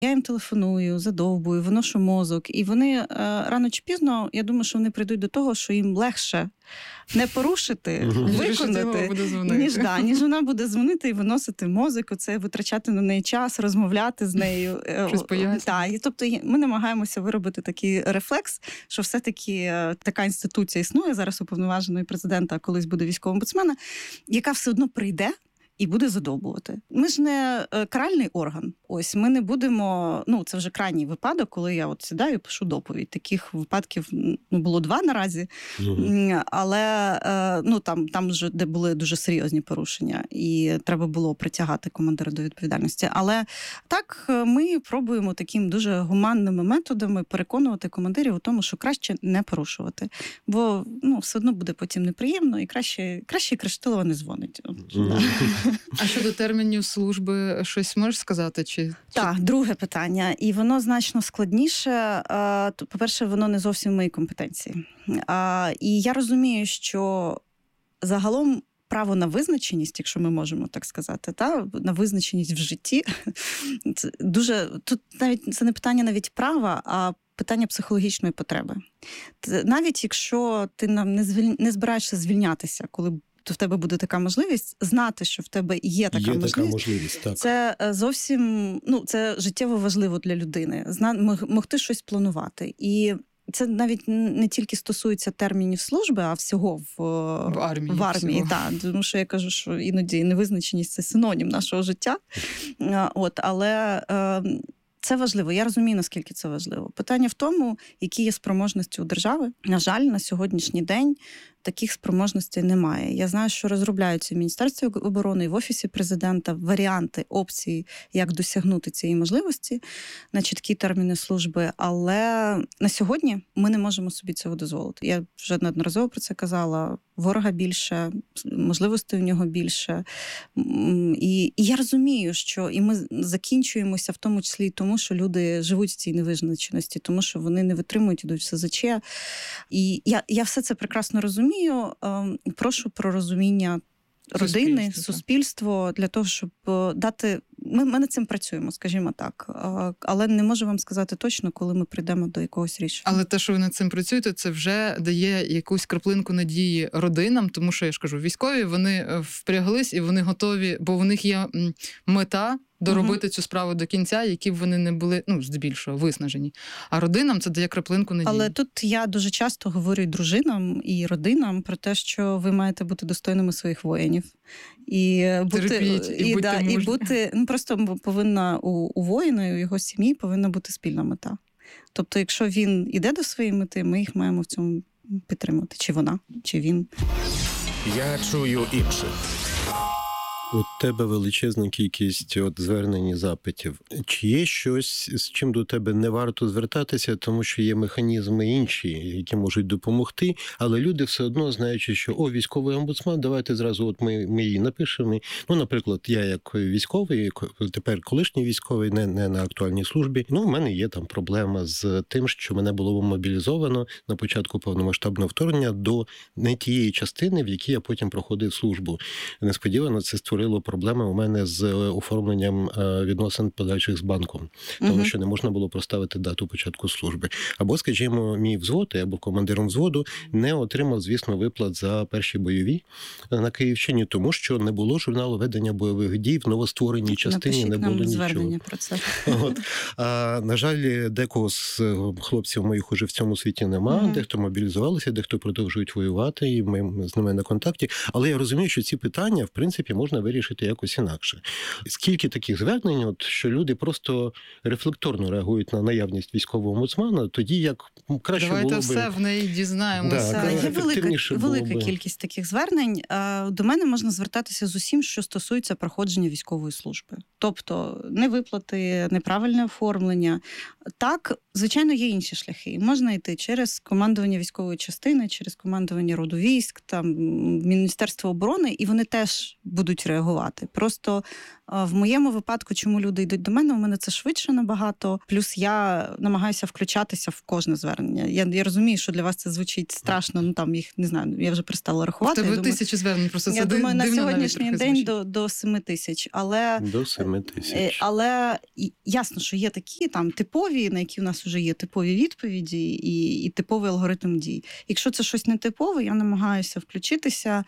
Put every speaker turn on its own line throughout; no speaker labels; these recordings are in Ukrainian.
Я їм телефоную, задовбую, виношу мозок. І вони рано чи пізно, я думаю, що вони прийдуть до того, що їм легше не порушити, виконати, ніж вона буде дзвонити і виносити мозок, оце витрачати на неї час, розмовляти з нею.
Щось пояснювати.
Тобто ми намагаємося виробити такий рефлекс, що все-таки така інституція існує, зараз уповноваженої президента, а колись буде військовим омбудсмена, яка все одно прийде і буде задовбувати. Ми ж не каральний орган. Ось, ми не будемо... це вже крайній випадок, коли я сідаю і пишу доповідь. Таких випадків було 2 наразі. Але там вже де були дуже серйозні порушення. І треба було притягати командира до відповідальності. Але так ми пробуємо таким дуже гуманними методами переконувати командирів у тому, що краще не порушувати. Бо все одно буде потім неприємно і краще Криштилова не дзвонить.
А щодо термінів служби, щось можеш сказати?
Так, друге питання. І воно значно складніше. По-перше, воно не зовсім в моїй компетенції. І я розумію, що загалом право на визначеність, якщо ми можемо так сказати, на визначеність в житті, тут навіть це не питання навіть права, а питання психологічної потреби. Навіть якщо ти не збираєшся звільнятися, коли в тебе буде така можливість, знати, що в тебе є така можливість,
так.
Це зовсім, це життєво важливо для людини. Могти щось планувати. І це навіть не тільки стосується термінів служби, а всього в армії. Так. Тому що я кажу, що іноді невизначеність – це синонім нашого життя. Але це важливо. Я розумію, наскільки це важливо. Питання в тому, які є спроможності у держави. На жаль, на сьогоднішній день таких спроможностей немає. Я знаю, що розробляються в Міністерстві оборони і в Офісі Президента варіанти, опції, як досягнути цієї можливості на чіткі терміни служби, але на сьогодні ми не можемо собі цього дозволити. Я вже неодноразово про це казала. Ворога більше, можливостей у нього більше. І я розумію, що і ми закінчуємося в тому числі тому, що люди живуть в цій невизначеності, тому що вони не витримують, ідуть в СЗЧ. І я все це прекрасно розумію. Прошу про розуміння родини, суспільство, для того, щоб дати... Ми над цим працюємо, скажімо так. Але не можу вам сказати точно, коли ми прийдемо до якогось рішення.
Але те, що ви над цим працюєте, це вже дає якусь краплинку надії родинам, тому що, я ж кажу, військові, вони впряглись і вони готові, бо у них є мета доробити цю справу до кінця, які б вони не були, здебільшого, виснажені. А родинам це дає краплинку надії.
Але тут я дуже часто говорю і дружинам, і родинам про те, що ви маєте бути достойними своїх воїнів. Просто повинна у воїна і у його сім'ї повинна бути спільна мета. Тобто, якщо він іде до своєї мети, ми їх маємо в цьому підтримати. Чи вона, чи він.
Я чую інших.
У тебе величезна кількість звернень і запитів. Чи є щось, з чим до тебе не варто звертатися, тому що є механізми інші, які можуть допомогти, але люди все одно, знаючи, що військовий омбудсман, давайте зразу ми її напишемо. Наприклад, я як військовий, тепер колишній військовий, не на актуальній службі, в мене є там проблема з тим, що мене було мобілізовано на початку повномасштабного вторгнення до не тієї частини, в якій я потім проходив службу. Несподівано це створило проблеми у мене з оформленням відносин подальших з банком, тому що не можна було проставити дату початку служби. Або, скажімо, мій взвод, або командиром взводу не отримав, звісно, виплат за перші бойові на Київщині, тому що не було журналу ведення бойових дій в новоствореній частині, не було нічого.
Про це.
На жаль, декого з хлопців моїх уже в цьому світі нема, дехто мобілізувалися, дехто продовжують воювати, і ми з ними на контакті. Але я розумію, що ці питання, в принципі, можна вирішити якось інакше. Скільки таких звернень, що люди просто рефлекторно реагують на наявність військового омбудсмана, тоді як краще
давайте
було би...
Давайте все в неї дізнаємося.
Є велика кількість таких звернень. До мене можна звертатися з усім, що стосується проходження військової служби. Тобто невиплати, неправильне оформлення. Так, звичайно, є інші шляхи. Можна йти через командування військової частини, через командування роду військ, там Міністерство оборони, і вони теж будуть реагувати. Просто В моєму випадку, чому люди йдуть до мене, у мене це швидше набагато. Плюс я намагаюся включатися в кожне звернення. Я розумію, що для вас це звучить страшно, ну там їх, не знаю, я вже перестала рахувати.
В тебе 1000 звернень, просто це дивно.
Я думаю, на сьогоднішній день до 7000.
До 7000.
Але ясно, що є такі там типові, на які в нас вже є типові відповіді і типовий алгоритм дій. Якщо це щось нетипове, я намагаюся включитися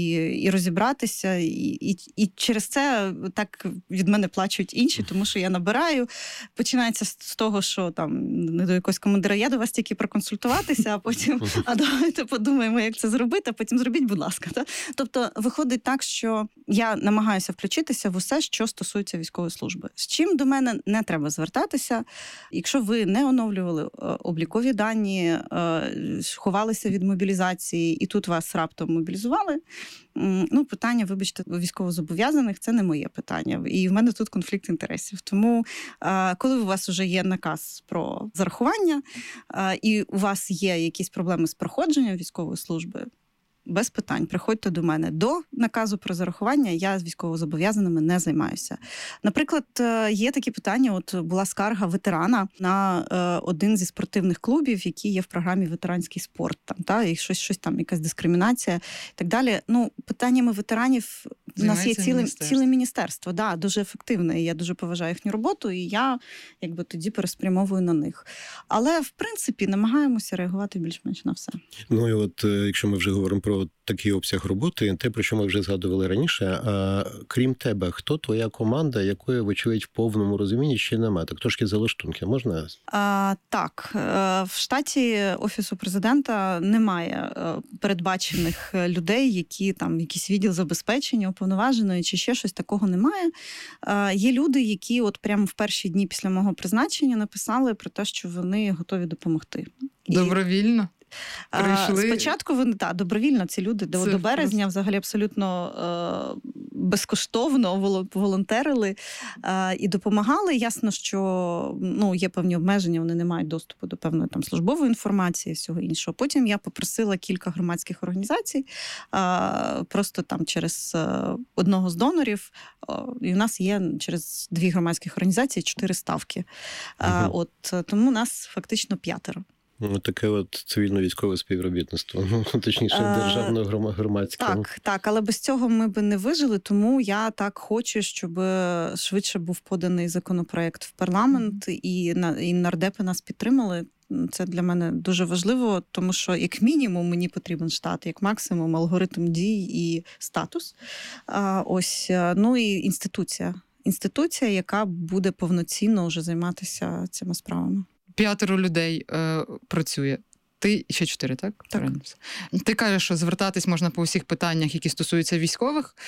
і розібратися. І через це так від мене плачуть інші, тому що я набираю. Починається з того, що там не до якогось командира, я до вас тільки проконсультуватися, а потім, а давайте подумаємо, як це зробити, а потім зробіть, будь ласка. Та? Тобто виходить так, що я намагаюся включитися в усе, що стосується військової служби. З чим до мене не треба звертатися, якщо ви не оновлювали облікові дані, ховалися від мобілізації, і тут вас раптом мобілізували, ну, питання, вибачте, військовозобов'язаних – це не моє питання. І в мене тут конфлікт інтересів. Тому, коли у вас вже є наказ про зарахування, і у вас є якісь проблеми з проходженням військової служби, без питань, приходьте до мене. До наказу про зарахування я з військовозобов'язаними не займаюся. Наприклад, є такі питання, от була скарга ветерана на один зі спортивних клубів, який є в програмі «Ветеранський спорт». Там, та, і щось там, якась дискримінація і так далі. Ну, питаннями ветеранів у нас є ціле міністерство, да, дуже ефективне, і я дуже поважаю їхню роботу, і я якби тоді переспрямовую на них. Але, в принципі, намагаємося реагувати більш-менш на все.
Ну, і от, якщо ми вже говоримо про такий обсяг роботи, те, про що ми вже згадували раніше, крім тебе, хто твоя команда, якої, вочевидь, в повному розумінні ще немає? Так трошки залаштунки можна?
Так. В штаті Офісу президента немає передбачених людей, які там якийсь відділ забезпечення уповноваженої чи ще щось, такого немає. Є люди, які от прямо в перші дні після мого призначення написали про те, що вони готові допомогти.
Добровільно? Прийшли.
Спочатку вони добровільно, ці люди до березня взагалі абсолютно безкоштовно волонтерили і допомагали. Ясно, що є певні обмеження, вони не мають доступу до певної там службової інформації і всього іншого. Потім я попросила кілька громадських організацій просто там через одного з донорів, і у нас є через 2 громадських організації 4 ставки. Тому нас фактично 5.
Таке от цивільно-військове співробітництво, точніше, державно-громадське.
Так, але без цього ми би не вижили, тому я так хочу, щоб швидше був поданий законопроект в парламент, і нардепи нас підтримали. Це для мене дуже важливо, тому що як мінімум мені потрібен штат, як максимум алгоритм дій і статус. І інституція. Інституція, яка буде повноцінно вже займатися цими справами.
5 людей працює. Ти ще 4, так?
Так.
Ти кажеш, що звертатись можна по усіх питаннях, які стосуються військових.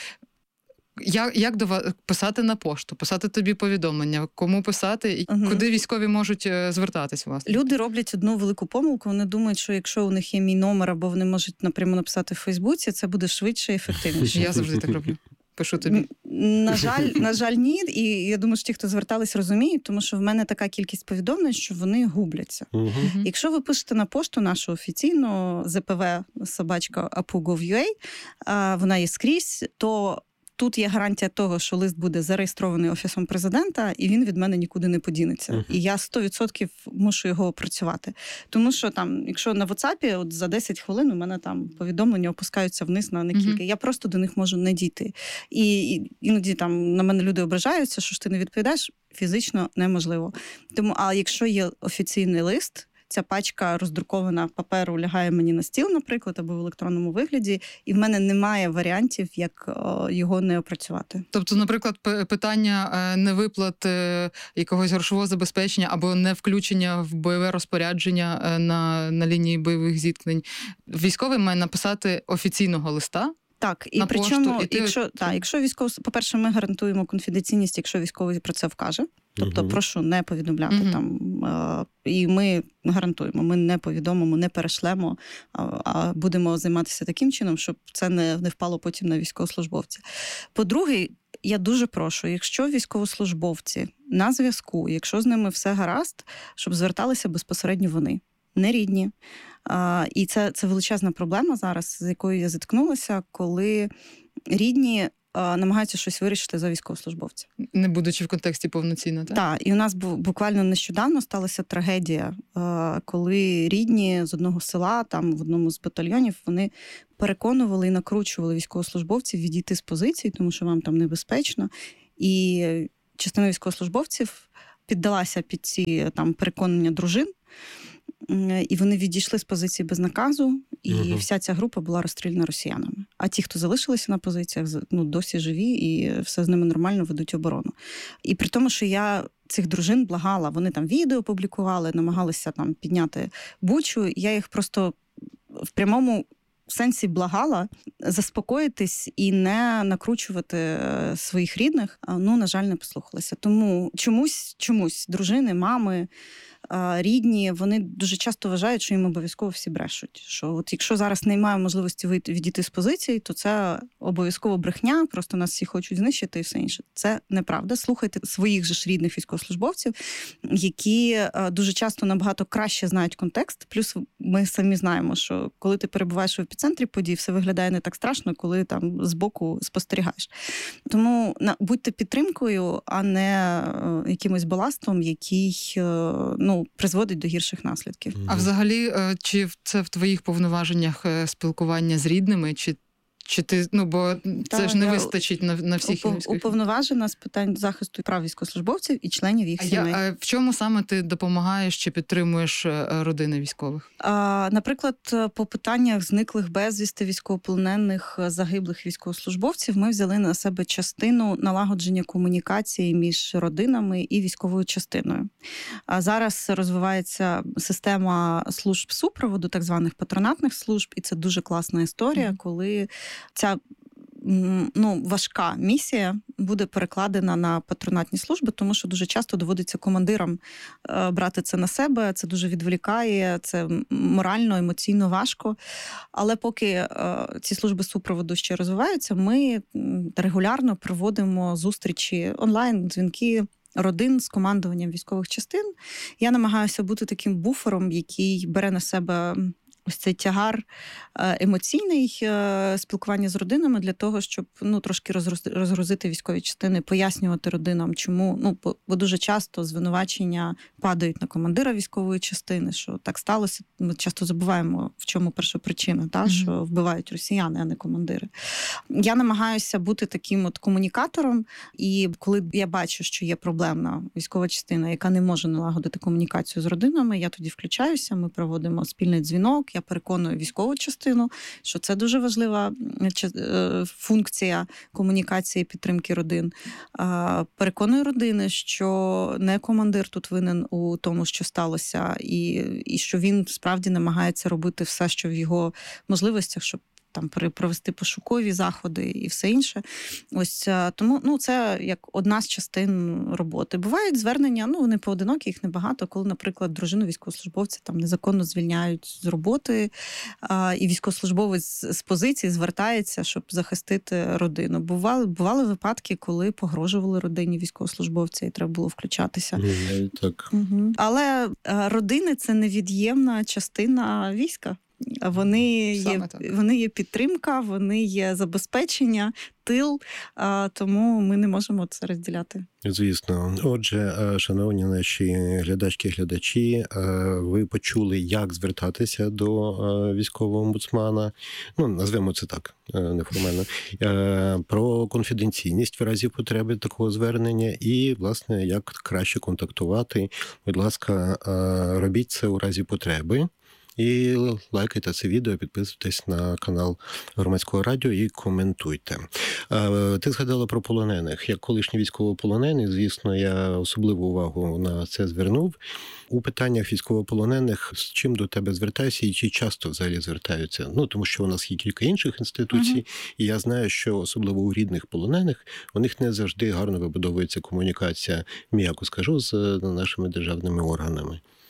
Як до вас писати на пошту, писати тобі повідомлення, кому писати і куди військові можуть звертатись, власне?
Люди роблять одну велику помилку. Вони думають, що якщо у них є мій номер, або вони можуть напряму написати в Фейсбуці, це буде швидше і ефективніше.
Я завжди так роблю. Пишу тобі.
На жаль, ні. І я думаю, що ті, хто звертались, розуміють, тому що в мене така кількість повідомлень, що вони губляться. Якщо ви пишете на пошту нашу офіційну zpv@apu.gov.ua, вона є скрізь, то тут є гарантія того, що лист буде зареєстрований Офісом президента, і він від мене нікуди не подінеться. І я 100% мушу його опрацювати. Тому що там, якщо на WhatsApp, от за 10 хвилин у мене там повідомлення опускаються вниз на кілька. Я просто до них можу не дійти. І іноді там на мене люди ображаються, що ж ти не відповідаєш, фізично неможливо. Тому, а якщо є офіційний лист, ця пачка роздрукована паперу лягає мені на стіл, наприклад, або в електронному вигляді, і в мене немає варіантів, як його не опрацювати.
Тобто, наприклад, питання невиплат якогось грошового забезпечення або не включення в бойове розпорядження на лінії бойових зіткнень. Військовий має написати офіційного листа.
Так, і причому, якщо військовий, по-перше, ми гарантуємо конфіденційність, якщо військовий про це вкаже. Тобто, прошу не повідомляти там. І ми гарантуємо, ми не повідомимо, не перешлемо, а будемо займатися таким чином, щоб це не впало потім на військовослужбовця. По-друге, я дуже прошу, якщо військовослужбовці на зв'язку, якщо з ними все гаразд, щоб зверталися безпосередньо вони, не рідні. І це величезна проблема зараз, з якою я зіткнулася, коли рідні намагаються щось вирішити за військовослужбовця.
Не будучи в контексті повноцінно, так?
Так, і у нас буквально нещодавно сталася трагедія, коли рідні з одного села, там в одному з батальйонів, вони переконували і накручували військовослужбовців відійти з позицій, тому що вам там небезпечно. І частина військовослужбовців піддалася під ці там переконання дружин, і вони відійшли з позиції без наказу, і вся ця група була розстріляна росіянами. А ті, хто залишилися на позиціях, досі живі, і все з ними нормально ведуть оборону. І при тому, що я цих дружин благала, вони там відео публікували, намагалися там підняти Бучу, я їх просто в прямому сенсі благала заспокоїтись і не накручувати своїх рідних. На жаль, не послухалися. Тому чомусь дружини, мами, рідні, вони дуже часто вважають, що їм обов'язково всі брешуть. Що от якщо зараз немає можливості відійти з позиції, то це обов'язково брехня, просто нас всі хочуть знищити і все інше. Це неправда. Слухайте своїх же ж рідних військовослужбовців, які дуже часто набагато краще знають контекст. Плюс ми самі знаємо, що коли ти перебуваєш в епіцентрі подій, все виглядає не так страшно, коли там збоку спостерігаєш. Тому будьте підтримкою, а не якимось баластом, який призводить до гірших наслідків.
А взагалі, чи це в твоїх повноваженнях спілкування з рідними, чи ти, бо це ж не вистачить на всіх
уповноважена з питань захисту прав військовослужбовців і членів їх сімей.
А в чому саме ти допомагаєш чи підтримуєш родини військових?
Наприклад, по питаннях зниклих безвісти, військовополонених, загиблих військовослужбовців ми взяли на себе частину налагодження комунікації між родинами і військовою частиною. Зараз розвивається система служб супроводу, так званих патронатних служб, і це дуже класна історія, коли ця важка місія буде перекладена на патронатні служби, тому що дуже часто доводиться командирам брати це на себе, це дуже відволікає, це морально, емоційно важко. Але поки ці служби супроводу ще розвиваються, ми регулярно проводимо зустрічі онлайн, дзвінки родин з командуванням військових частин. Я намагаюся бути таким буфером, який бере на себе ось цей тягар емоційний спілкування з родинами для того, щоб трошки розгрузити військові частини, пояснювати родинам, чому, бо дуже часто звинувачення падають на командира військової частини, що так сталося. Ми часто забуваємо, в чому першопричина, що вбивають росіяни, а не командири. Я намагаюся бути таким от комунікатором, і коли я бачу, що є проблемна військова частина, яка не може налагодити комунікацію з родинами, я тоді включаюся, ми проводимо спільний дзвінок, я переконую військову частину, що це дуже важлива функція комунікації і підтримки родин. Переконую родини, що не командир тут винен у тому, що сталося, і що він справді намагається робити все, що в його можливостях, щоб там провести пошукові заходи і все інше. Ось тому це як одна з частин роботи. Бувають звернення, вони поодинокі, їх небагато, коли, наприклад, дружину військовослужбовця там незаконно звільняють з роботи, і військовослужбовець з позиції звертається, щоб захистити родину. Бували випадки, коли погрожували родині військовослужбовця, і треба було включатися.
Так.
Але родини – це невід'ємна частина війська. Вони є підтримка, вони є забезпечення, тил, тому ми не можемо це розділяти.
Звісно. Отже, шановні наші глядачки-глядачі, ви почули, як звертатися до військового омбудсмана, назвемо це так, неформально, про конфіденційність в разі потреби такого звернення і, власне, як краще контактувати. Будь ласка, робіть це у разі потреби. І лайкайте це відео, підписуйтесь на канал Громадського радіо і коментуйте. Ти згадала про полонених. Як колишній військовополонений, звісно, я особливу увагу на це звернув. У питаннях військовополонених з чим до тебе звертаються і чи часто взагалі звертаються? Тому що у нас є кілька інших інституцій, і я знаю, що особливо у рідних полонених у них не завжди гарно вибудовується комунікація, м'яко скажу, з нашими державними органами.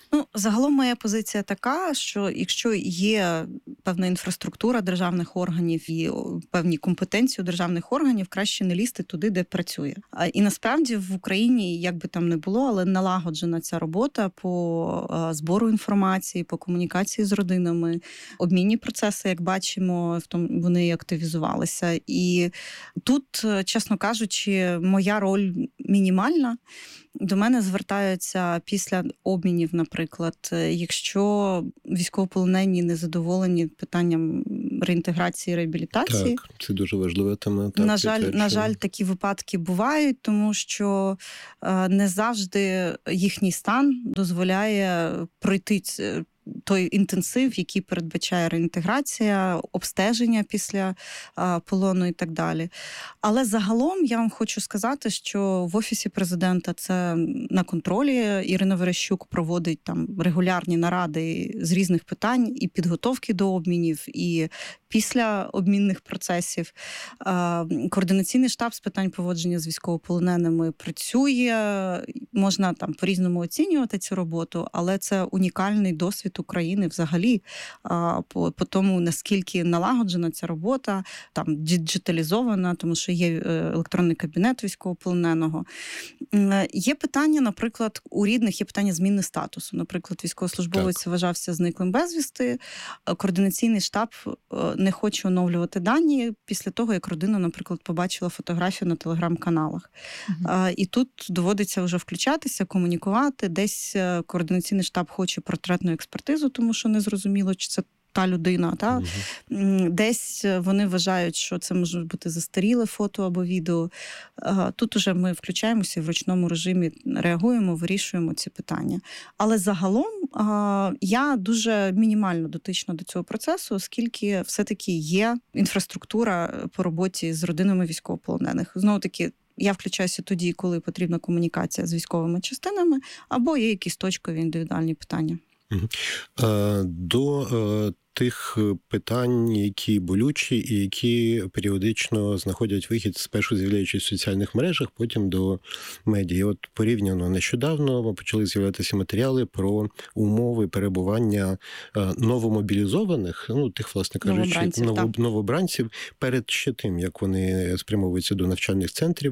Загалом моя позиція така, що якщо є певна інфраструктура державних органів і певні компетенції державних органів, краще не лізти туди, де працює. І насправді в Україні, як би там не було, але налагоджена ця робота по збору інформації, по комунікації з родинами, обмінні процеси, як бачимо, вони активізувалися. І тут, чесно кажучи, моя роль мінімальна. До мене звертаються після обмінів, наприклад, якщо військовополонені не задоволені питанням реінтеграції і реабілітації.
Так, це дуже важлива тема. Так,
на жаль, такі випадки бувають, тому що не завжди їхній стан дозволяє пройти той інтенсив, який передбачає реінтеграція, обстеження після полону і так далі. Але загалом я вам хочу сказати, що в Офісі Президента це на контролі. Ірина Верещук проводить там регулярні наради з різних питань і підготовки до обмінів, і після обмінних процесів. Координаційний штаб з питань поводження з військовополоненими працює. Можна там по-різному оцінювати цю роботу, але це унікальний досвід України взагалі по тому, наскільки налагоджена ця робота, там діджиталізована, тому що є електронний кабінет військовополоненого. Є питання, наприклад, у рідних є питання зміни статусу. Наприклад, військовослужбовець вважався зниклим безвісти, координаційний штаб не хоче оновлювати дані після того, як родина, наприклад, побачила фотографію на телеграм-каналах. І тут доводиться вже включатися, комунікувати. Десь координаційний штаб хоче портретну експертизу, тому що не зрозуміло, чи це та людина. Та? Десь вони вважають, що це може бути застаріле фото або відео. Тут уже ми включаємося і в ручному режимі реагуємо, вирішуємо ці питання. Але загалом я дуже мінімально дотична до цього процесу, оскільки все-таки є інфраструктура по роботі з родинами військовополонених. Знову-таки, я включаюся тоді, коли потрібна комунікація з військовими частинами, або є якісь точкові індивідуальні питання.
До тих питань, які болючі і які періодично знаходять вихід, спершу з'являючись в соціальних мережах, потім до медіа. От порівняно нещодавно почали з'являтися матеріали про умови перебування новомобілізованих, тих, власне кажучи, новобранців перед ще тим, як вони спрямовуються до навчальних центрів.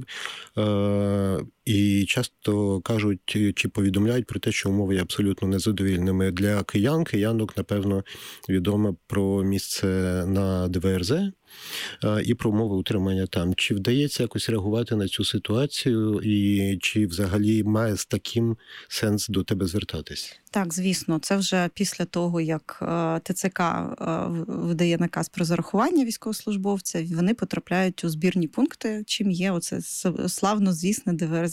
І часто кажуть, чи повідомляють про те, що умови є абсолютно незадовільними. Для киянок, напевно, відомо про місце на ДВРЗ і про умови утримання там. Чи вдається якось реагувати на цю ситуацію і чи взагалі має з таким сенс до тебе звертатись?
Так, звісно. Це вже після того, як ТЦК видає наказ про зарахування військовослужбовця, вони потрапляють у збірні пункти, чим є оце славнозвісне ДВРЗ.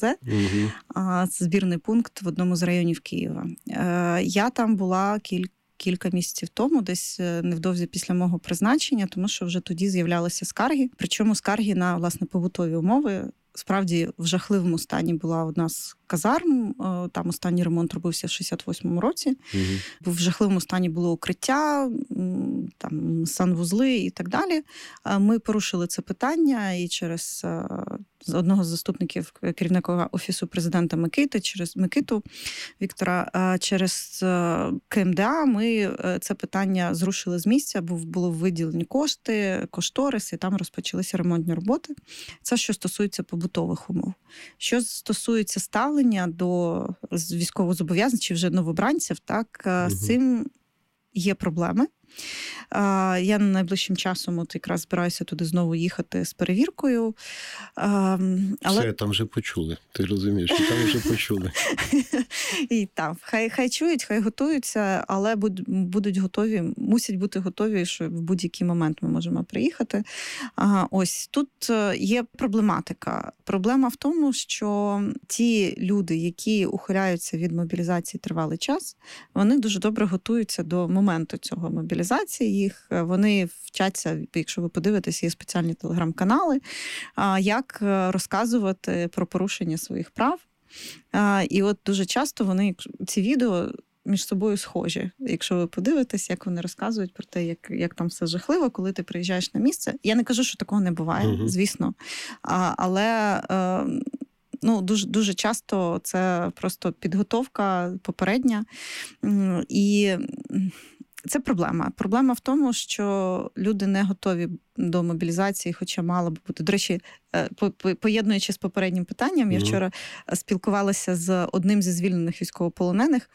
Це збірний пункт в одному з районів Києва. Я там була кілька місяців тому, десь невдовзі після мого призначення, тому що вже тоді з'являлися скарги. Причому скарги на, власне, побутові умови. Справді, в жахливому стані була одна з казарм, там останній ремонт робився в 68-му році. В жахливому стані було укриття, там санвузли і так далі. Ми порушили це питання і через одного з заступників керівника Офісу Президента Микиту Віктора, через КМДА ми це питання зрушили з місця, бо було виділені кошти, кошторис, і там розпочалися ремонтні роботи. Це що стосується побутових умов. Що стосується ставлення до військовозобов'язаних чи вже новобранців, так, з цим є проблеми. Я найближчим часом от якраз збираюся туди знову їхати з перевіркою.
Все, там вже почули. Ти розумієш, що там вже почули.
І там, хай чують, хай готуються, але будуть готові, мусять бути готові, що в будь-який момент ми можемо приїхати. Ось, тут є проблематика. Проблема в тому, що ті люди, які ухиляються від мобілізації тривалий час, вони дуже добре готуються до моменту цього мобілізації їх. Вони вчаться, якщо ви подивитесь, є спеціальні телеграм-канали, як розказувати про порушення своїх прав. І от дуже часто вони, ці відео між собою схожі. Якщо ви подивитесь, як вони розказують про те, як там все жахливо, коли ти приїжджаєш на місце. Я не кажу, що такого не буває, звісно. Але дуже, дуже часто це просто підготовка попередня. І це проблема. Проблема в тому, що люди не готові до мобілізації, хоча мало б бути. До речі, поєднуючи з попереднім питанням, я вчора спілкувалася з одним зі звільнених військовополонених,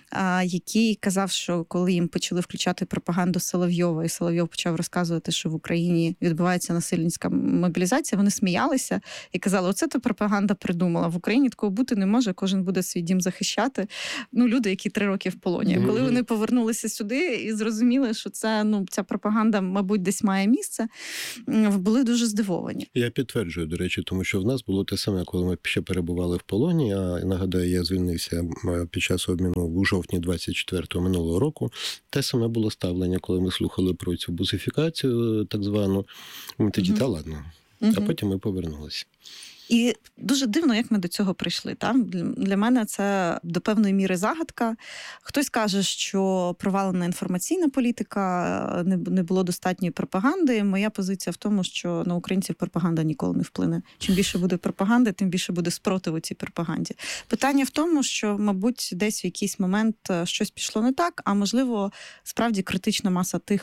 який казав, що коли їм почали включати пропаганду Соловйова, і Соловйов почав розказувати, що в Україні відбувається насильницька мобілізація, вони сміялися і казали, оце та пропаганда придумала. В Україні такого бути не може, кожен буде свій дім захищати. Люди, які 3 роки в полоні. А коли вони повернулися сюди і зрозуміли, що ця пропаганда, мабуть, десь має місце, були дуже здивовані.
Я підтверджую, до речі, тому що в нас було те саме, коли ми ще перебували в полоні. Я нагадаю, я звільнився під час обміну у жовтні 24-го минулого року. Те саме було ставлення, коли ми слухали про цю бусифікацію, так звану. Ми тоді, та ладно. А потім ми повернулися.
І дуже дивно, як ми до цього прийшли. Для мене це до певної міри загадка. Хтось каже, що провалена інформаційна політика, не було достатньої пропаганди. Моя позиція в тому, що на українців пропаганда ніколи не вплине. Чим більше буде пропаганди, тим більше буде спротиву цій пропаганді. Питання в тому, що, мабуть, десь в якийсь момент щось пішло не так, а можливо, справді критична маса тих,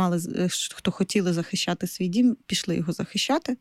хто хотіли захищати свій дім, пішли його захищати.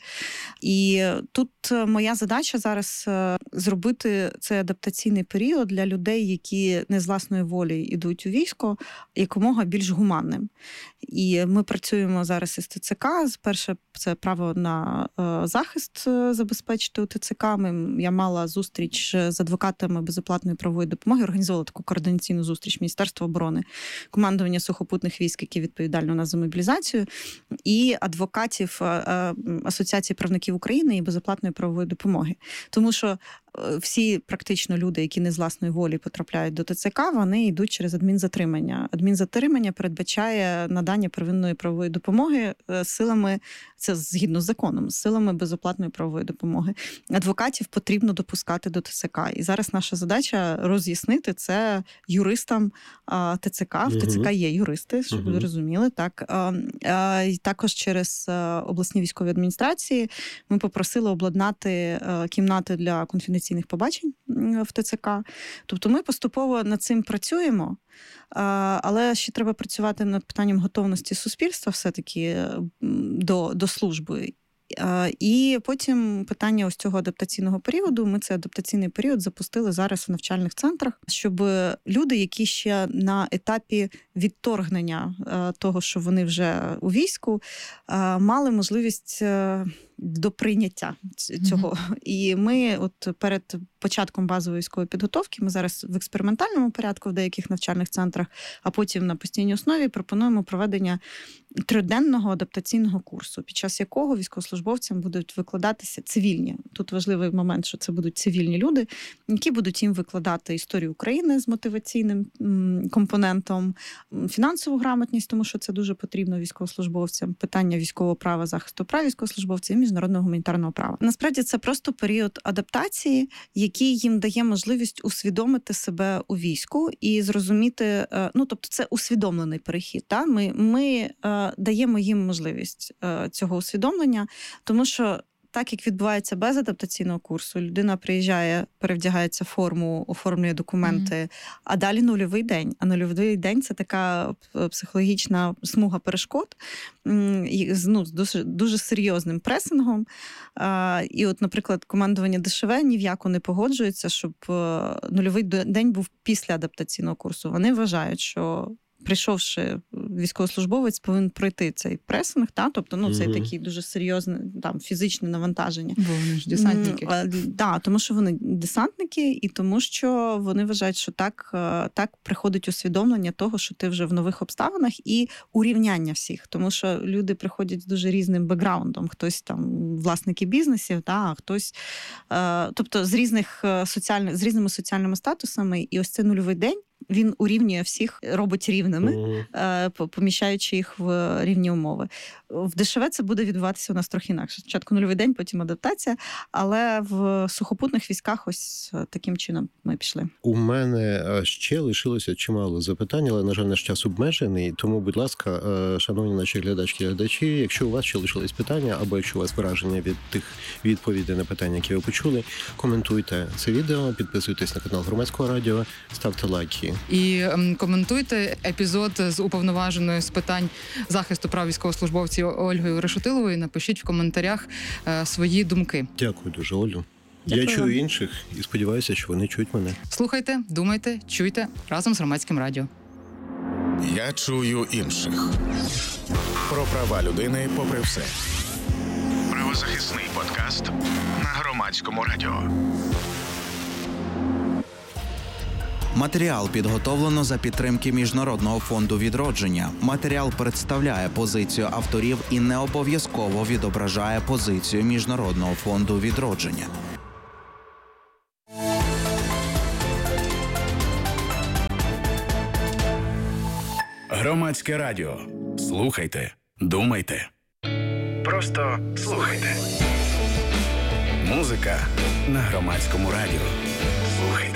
І тут моя задача зараз зробити цей адаптаційний період для людей, які не з власної волі йдуть у військо, якомога більш гуманним. І ми працюємо зараз із ТЦК. Перше, це право на захист забезпечити у ТЦК. Я мала зустріч з адвокатами безоплатної правової допомоги, організувала таку координаційну зустріч Міністерства оборони, командування сухопутних військ, які відповідально у нас за мобілізацію, і адвокатів Асоціації правників України і безоплатної правової допомоги. Тому що всі практично люди, які не з власної волі потрапляють до ТЦК, вони йдуть через адмінзатримання. Адмінзатримання передбачає надання первинної правової допомоги силами, це згідно з законом, силами безоплатної правової допомоги. Адвокатів потрібно допускати до ТЦК. І зараз наша задача роз'яснити це юристам ТЦК. В ТЦК є юристи, щоб ви розуміли. Так. І також через обласні військові адміністрації ми попросили обладнати кімнати для конфіденційних побачень в ТЦК. Тобто ми поступово над цим працюємо, але ще треба працювати над питанням готовності суспільства все-таки до служби. І потім питання ось цього адаптаційного періоду. Ми цей адаптаційний період запустили зараз в навчальних центрах, щоб люди, які ще на етапі відторгнення того, що вони вже у війську, мали можливість до прийняття цього. І ми от перед початком базової військової підготовки, ми зараз в експериментальному порядку в деяких навчальних центрах, а потім на постійній основі пропонуємо проведення 3-денного адаптаційного курсу, під час якого військовослужбовцям будуть викладатися цивільні. Тут важливий момент, що це будуть цивільні люди, які будуть їм викладати історію України з мотиваційним компонентом, фінансову грамотність, тому що це дуже потрібно військовослужбовцям, питання військового права, захисту прав військовослужбовців і міжнародного гуманітарного права. Насправді це просто період адаптації, який їм дає можливість усвідомити себе у війську і зрозуміти, тобто це усвідомлений перехід. Та? Ми даємо їм можливість цього усвідомлення, тому що так, як відбувається без адаптаційного курсу, людина приїжджає, перевдягається в форму, оформлює документи, а далі нульовий день. А нульовий день – це така психологічна смуга перешкод з дуже серйозним пресингом. І от, наприклад, командування ДШВ ні в яку не погоджується, щоб нульовий день був після адаптаційного курсу. Вони вважають, що прийшовши, військовослужбовець повинен пройти цей пресинг, тобто це такі дуже серйозне фізичне навантаження.
Бо вони ж десантники.
Тому що вони десантники, і тому що вони вважають, що так приходить усвідомлення того, що ти вже в нових обставинах, і урівняння всіх. Тому що люди приходять з дуже різним бекграундом. Хтось там власники бізнесів, а хтось, тобто з різними соціальними статусами. І ось цей нульовий день він урівнює всіх, робить рівними, поміщаючи їх в рівні умови. В ДШВ це буде відбуватися у нас трохи інакше. Спочатку нульовий день, потім адаптація, але в сухопутних військах ось таким чином ми пішли.
У мене ще лишилося чимало запитань, але, на жаль, наш час обмежений, тому, будь ласка, шановні наші глядачки і глядачі, якщо у вас ще лишились питання, або якщо у вас враження від тих відповідей на питання, які ви почули, коментуйте це відео, підписуйтесь на канал Громадського радіо, ставте лайки.
І коментуйте епізод з уповноваженою з питань захисту прав військовослужбовців Ольгою Решетиловою. Напишіть в коментарях свої думки.
Дякую дуже, Олю.
Дякую.
Я чую інших і сподіваюся, що вони чують мене.
Слухайте, думайте, чуйте разом з Громадським радіо.
Я чую інших. Про права людини попри все. Правозахисний подкаст на Громадському радіо.
Матеріал підготовлено за підтримки Міжнародного фонду відродження. Матеріал представляє позицію авторів і не обов'язково відображає позицію Міжнародного фонду відродження.
Громадське радіо. Слухайте, думайте. Просто слухайте. Музика на Громадському радіо. Слухайте.